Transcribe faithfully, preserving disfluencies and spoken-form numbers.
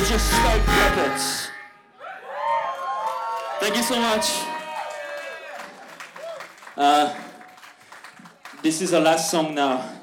Just Stone Puppets. Thank you so much. Uh, this is our last song now.